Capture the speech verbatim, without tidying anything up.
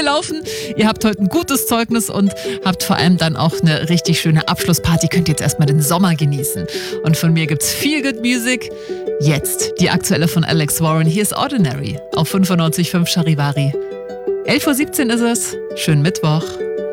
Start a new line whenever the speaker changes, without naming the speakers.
gelaufen. Ihr habt heute ein gutes Zeugnis und habt vor allem dann auch eine richtig schöne Abschlussparty. Könnt jetzt erstmal den Sommer genießen. Und von mir gibt's viel Good Music. Jetzt die aktuelle von Alex Warren. Hier ist Ordinary auf fünfundneunzig Komma fünf Charivari. elf Uhr siebzehn ist es. Schönen Mittwoch.